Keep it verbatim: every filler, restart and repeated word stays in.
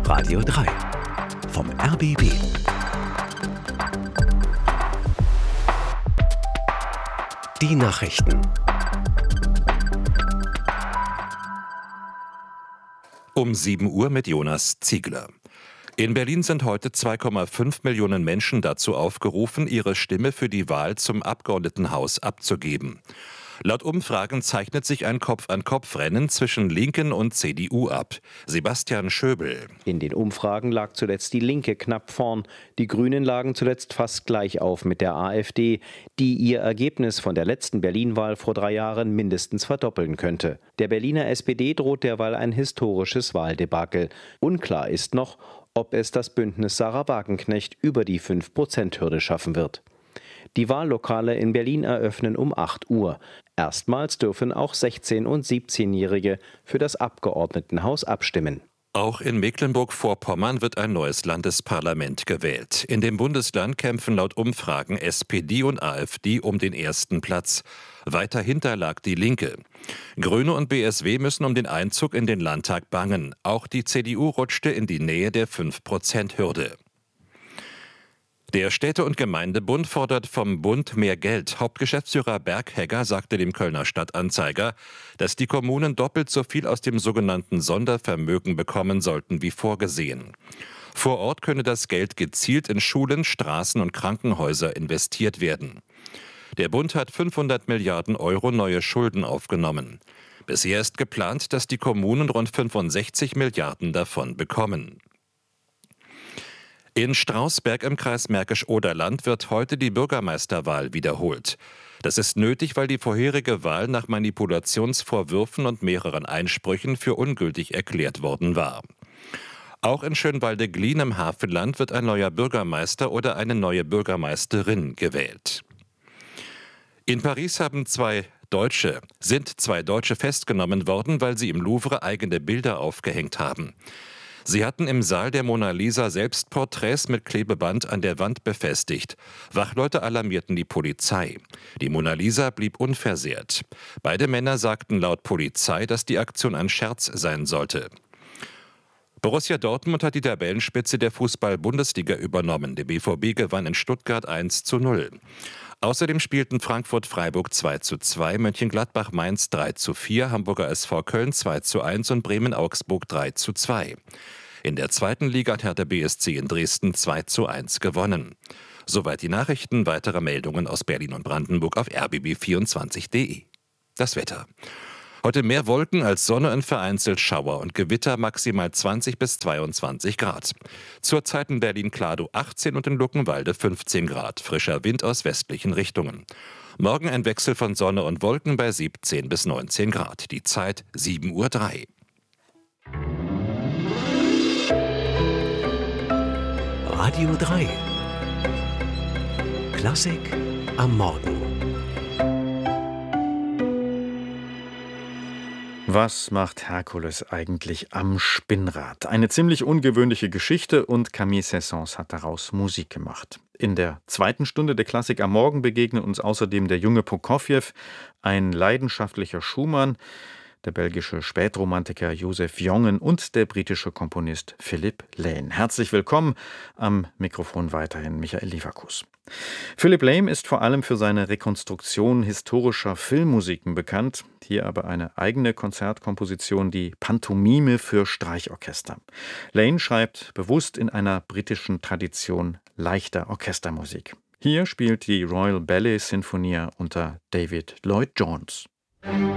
Radio drei vom R B B. Die Nachrichten. Um sieben Uhr mit Jonas Ziegler. In Berlin sind heute zwei Komma fünf Millionen Menschen dazu aufgerufen, ihre Stimme für die Wahl zum Abgeordnetenhaus abzugeben. Laut Umfragen zeichnet sich ein Kopf-an-Kopf-Rennen zwischen Linken und C D U ab. Sebastian Schöbel. In den Umfragen lag zuletzt die Linke knapp vorn. Die Grünen lagen zuletzt fast gleich auf mit der AfD, die ihr Ergebnis von der letzten Berlin-Wahl vor drei Jahren mindestens verdoppeln könnte. Der Berliner S P D droht derweil ein historisches Wahldebakel. Unklar ist noch, ob es das Bündnis Sahra Wagenknecht über die fünf Prozent Hürde schaffen wird. Die Wahllokale in Berlin eröffnen um acht Uhr. Erstmals dürfen auch sechzehn- und siebzehnjährige für das Abgeordnetenhaus abstimmen. Auch in Mecklenburg-Vorpommern wird ein neues Landesparlament gewählt. In dem Bundesland kämpfen laut Umfragen S P D und AfD um den ersten Platz. Weiter hinter lag die Linke. Grüne und B S W müssen um den Einzug in den Landtag bangen. Auch die C D U rutschte in die Nähe der fünf Prozent Hürde. Der Städte- und Gemeindebund fordert vom Bund mehr Geld. Hauptgeschäftsführer Berghegger sagte dem Kölner Stadtanzeiger, dass die Kommunen doppelt so viel aus dem sogenannten Sondervermögen bekommen sollten wie vorgesehen. Vor Ort könne das Geld gezielt in Schulen, Straßen und Krankenhäuser investiert werden. Der Bund hat fünfhundert Milliarden Euro neue Schulden aufgenommen. Bisher ist geplant, dass die Kommunen rund fünfundsechzig Milliarden davon bekommen. In Strausberg im Kreis Märkisch-Oderland wird heute die Bürgermeisterwahl wiederholt. Das ist nötig, weil die vorherige Wahl nach Manipulationsvorwürfen und mehreren Einsprüchen für ungültig erklärt worden war. Auch in Schönwalde-Glien im Havelland wird ein neuer Bürgermeister oder eine neue Bürgermeisterin gewählt. In Paris haben zwei Deutsche, sind zwei Deutsche festgenommen worden, weil sie im Louvre eigene Bilder aufgehängt haben. Sie hatten im Saal der Mona Lisa Selbstporträts mit Klebeband an der Wand befestigt. Wachleute alarmierten die Polizei. Die Mona Lisa blieb unversehrt. Beide Männer sagten laut Polizei, dass die Aktion ein Scherz sein sollte. Borussia Dortmund hat die Tabellenspitze der Fußball-Bundesliga übernommen. Der B V B gewann in Stuttgart eins zu null. Außerdem spielten Frankfurt-Freiburg zwei zu zwei, Mönchengladbach-Mainz drei zu vier, Hamburger S V Köln zwei zu eins und Bremen-Augsburg drei zu zwei. In der zweiten Liga hat Hertha B S C in Dresden zwei zu eins gewonnen. Soweit die Nachrichten, weitere Meldungen aus Berlin und Brandenburg auf r b b vierundzwanzig punkt de. Das Wetter. Heute mehr Wolken als Sonne und vereinzelt Schauer und Gewitter, maximal zwanzig bis zweiundzwanzig Grad. Zurzeit in Berlin-Kladow achtzehn und in Luckenwalde fünfzehn Grad. Frischer Wind aus westlichen Richtungen. Morgen ein Wechsel von Sonne und Wolken bei siebzehn bis neunzehn Grad. Die Zeit sieben Uhr drei. Radio drei. Klassik am Morgen. Was macht Herkules eigentlich am Spinnrad? Eine ziemlich ungewöhnliche Geschichte und Camille Saint-Saëns hat daraus Musik gemacht. In der zweiten Stunde der Klassik am Morgen begegnen uns außerdem der junge Prokofjew, ein leidenschaftlicher Schumann, der belgische Spätromantiker Joseph Jongen und der britische Komponist Philip Lane. Herzlich willkommen, am Mikrofon weiterhin Michael Lieverkus. Philip Lane ist vor allem für seine Rekonstruktion historischer Filmmusiken bekannt, hier aber eine eigene Konzertkomposition, die Pantomime für Streichorchester. Lane schreibt bewusst in einer britischen Tradition leichter Orchestermusik. Hier spielt die Royal Ballet Sinfonia unter David Lloyd Jones.